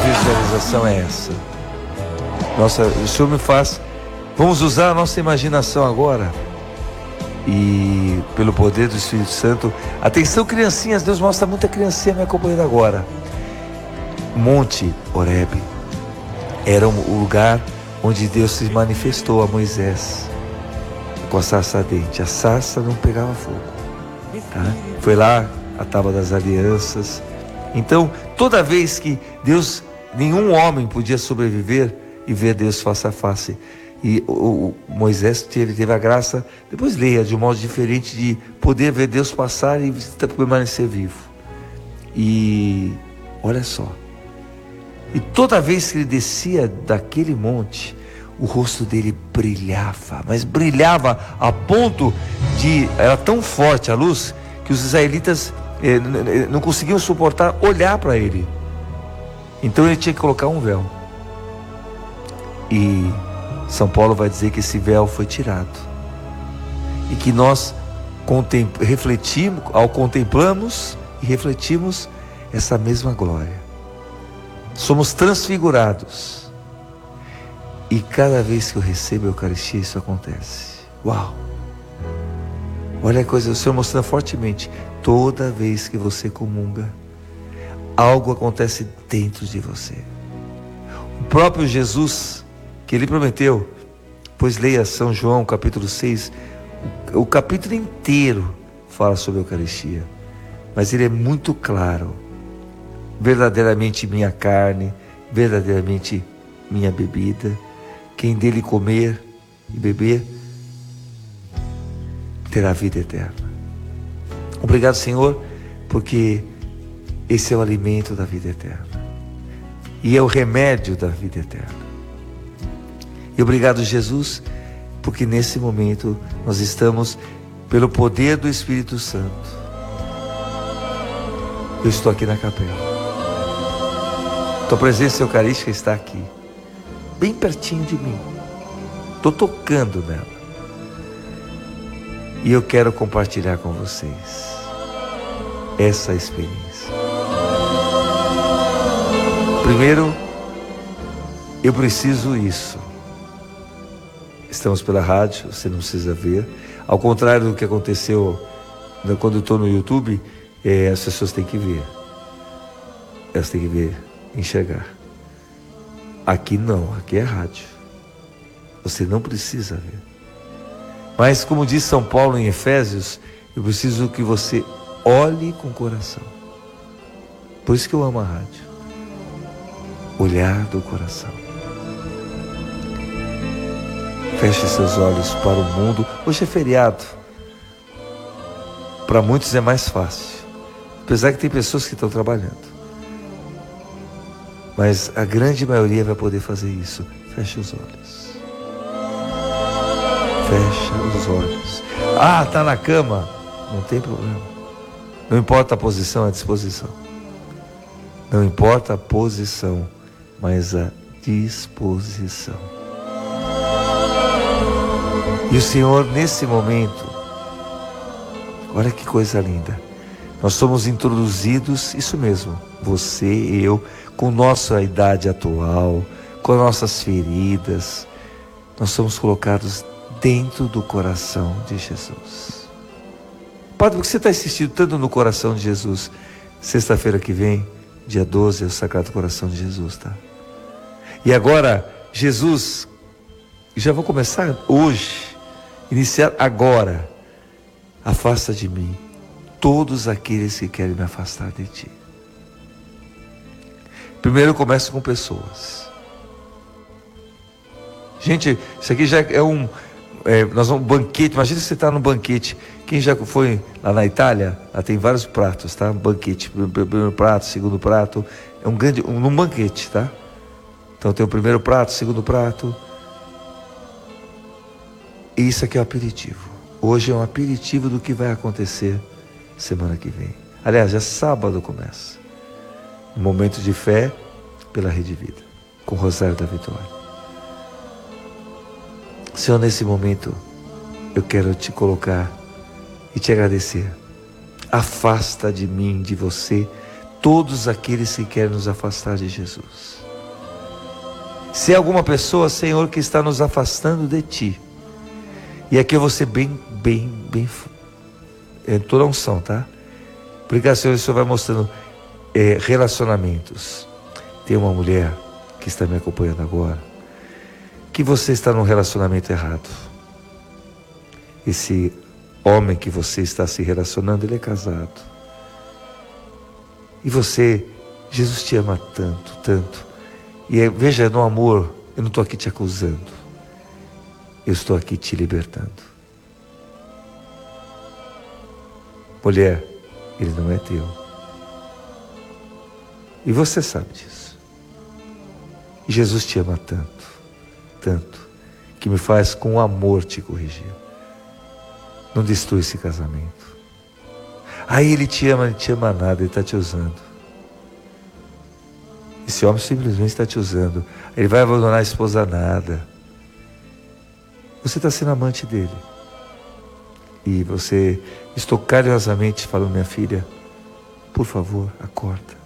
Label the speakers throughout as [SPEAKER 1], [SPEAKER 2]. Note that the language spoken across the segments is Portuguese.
[SPEAKER 1] visualização é essa? Nossa, o Senhor me faz... Vamos usar a nossa imaginação agora. E pelo poder do Espírito Santo. Atenção, criancinhas, Deus mostra muita criancinha me acompanhando agora. Monte Horebe era o lugar onde Deus se manifestou a Moisés com a sarça ardente. A sarça não pegava fogo, tá? Foi lá a tábua das alianças. Então, toda vez que Deus, nenhum homem podia sobreviver e ver Deus face a face. E o Moisés teve a graça, depois leia, de um modo diferente, de poder ver Deus passar e permanecer vivo. E olha só, e toda vez que ele descia daquele monte, o rosto dele brilhava, mas brilhava a ponto de, era tão forte a luz, que os israelitas não conseguiam suportar olhar para ele. Então ele tinha que colocar um véu. E São Paulo vai dizer que esse véu foi tirado. E que nós refletimos, ao contemplamos e refletimos essa mesma glória. Somos transfigurados. E cada vez que eu recebo a Eucaristia, isso acontece. Uau! Olha a coisa, o Senhor mostrando fortemente. Toda vez que você comunga, algo acontece dentro de você. O próprio Jesus, que ele prometeu, pois leia São João capítulo 6, o capítulo inteiro fala sobre a Eucaristia, mas ele é muito claro. Verdadeiramente minha carne, verdadeiramente minha bebida, quem dele comer e beber terá vida eterna. Obrigado, Senhor, porque esse é o alimento da vida eterna e é o remédio da vida eterna. E obrigado, Jesus, porque nesse momento nós estamos, pelo poder do Espírito Santo, eu estou aqui na capela. Tua presença eucarística está aqui, bem pertinho de mim. Estou tocando nela. E eu quero compartilhar com vocês essa experiência. Primeiro, eu preciso isso. Estamos pela rádio, você não precisa ver. Ao contrário do que aconteceu quando eu estou no YouTube, as pessoas têm que ver. Elas têm que ver, enxergar. Aqui não, aqui é rádio. Você não precisa ver. Mas como diz São Paulo em Efésios, eu preciso que você olhe com o coração. Por isso que eu amo a rádio. Olhar do coração. Feche seus olhos para o mundo. Hoje é feriado. Para muitos é mais fácil. Apesar que tem pessoas que estão trabalhando. Mas a grande maioria vai poder fazer isso. Feche os olhos. Fecha os olhos. Ah, está na cama. Não tem problema. Não importa a posição, a disposição. Não importa a posição, mas a disposição. E o Senhor, nesse momento, olha que coisa linda. Nós somos introduzidos, isso mesmo, você e eu, com nossa idade atual, com nossas feridas, nós somos colocados dentro do coração de Jesus. Padre, por que você está insistindo tanto no coração de Jesus? Sexta-feira que vem, dia 12, é o Sagrado Coração de Jesus, tá? E agora, Jesus, já vou começar hoje, iniciar agora, afasta de mim todos aqueles que querem me afastar de ti. Primeiro eu começo com pessoas. Gente, isso aqui já é nós vamos banquete. Imagina se você está no banquete. Quem já foi lá na Itália, lá tem vários pratos, tá? Um banquete, primeiro prato, segundo prato, é um banquete, tá? Então tem o primeiro prato, segundo prato. E isso aqui é o aperitivo. Hoje é um aperitivo do que vai acontecer semana que vem. Aliás, já sábado começa. Um momento de fé pela Rede Vida, com o Rosário da Vitória. Senhor, nesse momento, eu quero te colocar e te agradecer. Afasta de mim, de você, todos aqueles que querem nos afastar de Jesus. Se é alguma pessoa, Senhor, que está nos afastando de Ti, e aqui eu vou ser bem, toda a unção, tá? Porque, Senhor, o Senhor vai mostrando relacionamentos. Tem uma mulher que está me acompanhando agora, que você está num relacionamento errado. Esse homem que você está se relacionando, ele é casado. E você, Jesus te ama tanto, tanto. E veja, no amor, eu não estou aqui te acusando. Eu estou aqui te libertando. Mulher, ele não é teu. E você sabe disso. E Jesus te ama tanto, tanto, que me faz com amor te corrigir. Não destrua esse casamento. Aí ele te ama nada, ele está te usando. Esse homem simplesmente está te usando. Ele vai abandonar a esposa nada. Você está sendo amante dele. E você, estou carinhosamente falando, minha filha, por favor, acorda.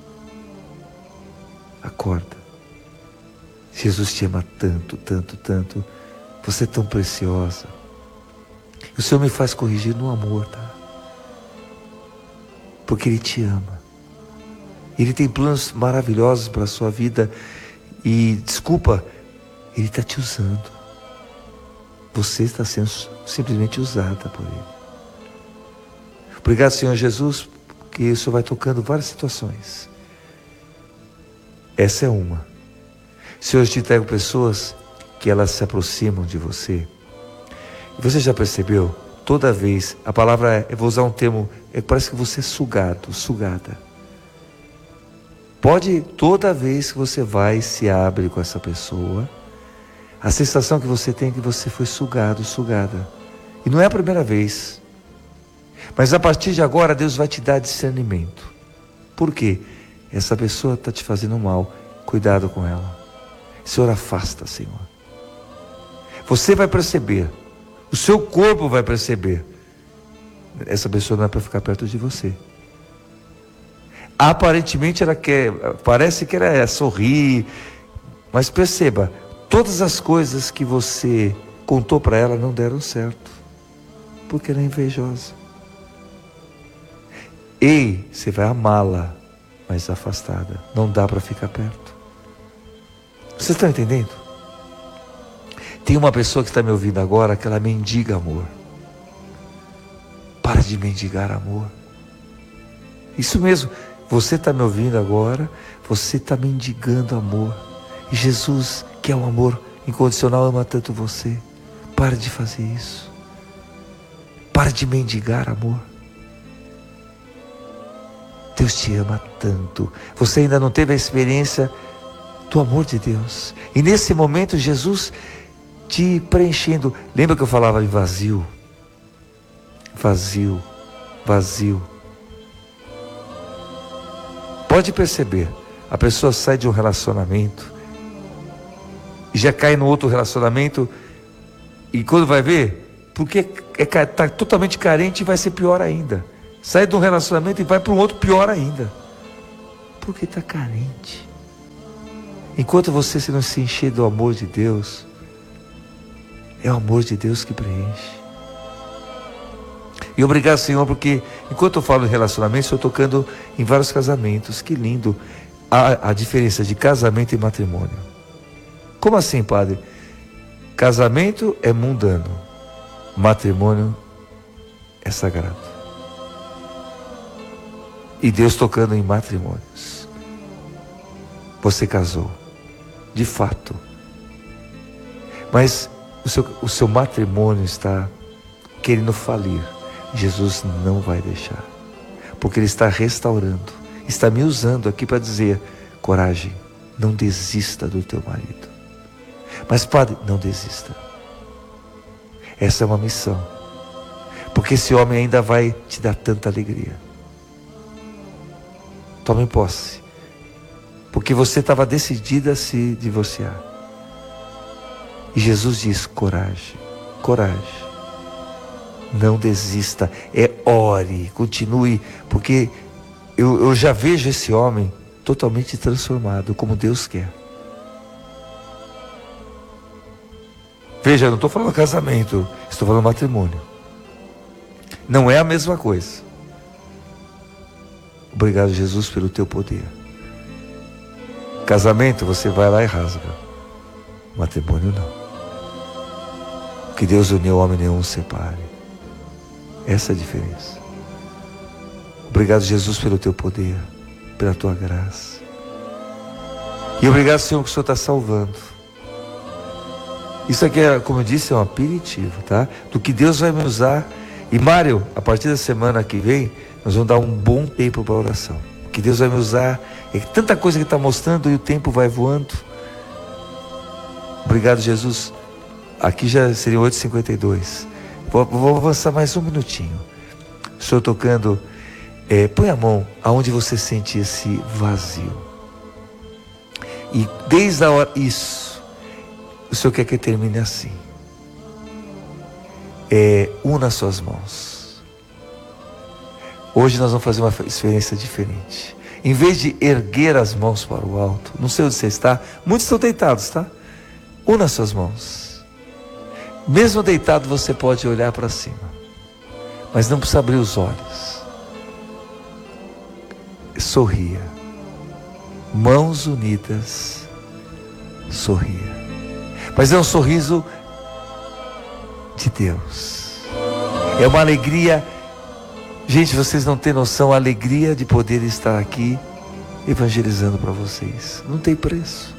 [SPEAKER 1] Acorda. Jesus te ama tanto, tanto, tanto. Você é tão preciosa. O Senhor me faz corrigir no amor, tá? Porque Ele te ama. Ele tem planos maravilhosos para a sua vida. E, desculpa, Ele está te usando. Você está sendo simplesmente usada por Ele. Obrigado, Senhor Jesus, porque o Senhor vai tocando várias situações. Essa é uma. Senhor, eu te entrego pessoas que elas se aproximam de você. E você já percebeu? Toda vez, a palavra, eu vou usar um termo, parece que você é sugado, sugada. Pode, toda vez que você vai e se abre com essa pessoa, a sensação que você tem é que você foi sugado, sugada. E não é a primeira vez. Mas a partir de agora, Deus vai te dar discernimento. Por quê? Essa pessoa está te fazendo mal. Cuidado com ela. Senhor, afasta, Senhor. Você vai perceber. O seu corpo vai perceber. Essa pessoa não é para ficar perto de você. Aparentemente ela quer, parece que ela é sorrir. Mas perceba, todas as coisas que você contou para ela não deram certo. Porque ela é invejosa. Ei, você vai amá-la, mas afastada. Não dá para ficar perto. Vocês estão entendendo? Tem uma pessoa que está me ouvindo agora que ela mendiga amor. Para de mendigar amor. Isso mesmo. Você está me ouvindo agora. Você está mendigando amor. E Jesus, que é o amor incondicional, ama tanto você. Para de fazer isso. Para de mendigar amor. Deus te ama tanto. Você ainda não teve a experiência do amor de Deus. E nesse momento Jesus te preenchendo. Lembra que eu falava em vazio? Vazio, vazio. Pode perceber, a pessoa sai de um relacionamento e já cai no outro relacionamento, e quando vai ver, porque está totalmente carente, vai ser pior ainda. Sai de um relacionamento e vai para um outro pior ainda. Porque está carente. Enquanto você não se encher do amor de Deus, é o amor de Deus que preenche. E obrigado, Senhor, porque enquanto eu falo em relacionamento, estou tocando em vários casamentos. Que lindo a diferença de casamento e matrimônio. Como assim, Padre? Casamento é mundano, matrimônio é sagrado. E Deus tocando em matrimônios. Você casou, de fato. Mas o seu matrimônio está querendo falir. Jesus não vai deixar. Porque Ele está restaurando. Está me usando aqui para dizer: coragem, não desista do teu marido. Mas, Padre, não desista. Essa é uma missão. Porque esse homem ainda vai te dar tanta alegria. Tome posse. Porque você estava decidida a se divorciar. E Jesus diz: coragem, coragem. Não desista, ore, continue, porque eu já vejo esse homem totalmente transformado, como Deus quer. Veja, eu não estou falando casamento, estou falando matrimônio. Não é a mesma coisa. Obrigado, Jesus, pelo teu poder. Casamento, você vai lá e rasga. Matrimônio não. O que Deus uniu, homem nenhum separe. Essa é a diferença. Obrigado, Jesus, pelo teu poder, pela tua graça. E obrigado, Senhor, que o Senhor está salvando. Isso aqui, como eu disse, é um aperitivo, tá? Do que Deus vai me usar. E Mário, a partir da semana que vem, nós vamos dar um bom tempo para oração. Que Deus vai me usar. É tanta coisa que está mostrando e o tempo vai voando. Obrigado, Jesus. Aqui já seria 8h52. Vou avançar mais um minutinho. O Senhor tocando. Põe a mão aonde você sente esse vazio. E desde a hora. Isso. O Senhor quer que termine assim. Una suas mãos. Hoje nós vamos fazer uma experiência diferente. Em vez de erguer as mãos para o alto, não sei onde você está, muitos estão deitados, tá? Una suas mãos. Mesmo deitado você pode olhar para cima, mas não precisa abrir os olhos. Sorria. Mãos unidas. Sorria. Mas é um sorriso de Deus. É uma alegria. Gente, vocês não têm noção, a alegria de poder estar aqui evangelizando para vocês. Não tem preço.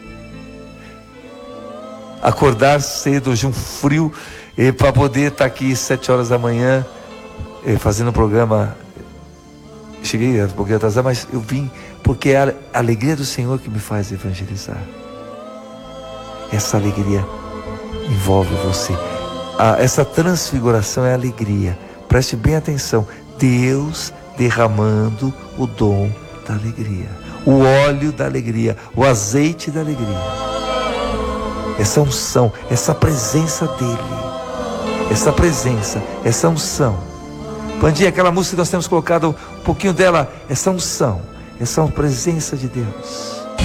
[SPEAKER 1] Acordar cedo de um frio para poder estar aqui 7 horas da manhã fazendo um programa. Cheguei um pouquinho atrasado, mas eu vim porque é a alegria do Senhor que me faz evangelizar. Essa alegria envolve você. Essa transfiguração é alegria. Preste bem atenção. Deus derramando o dom da alegria, o óleo da alegria, o azeite da alegria. Essa unção, essa presença dele, essa presença, essa unção. Pandinha, aquela música que nós temos colocado um pouquinho dela, essa unção, essa presença de Deus.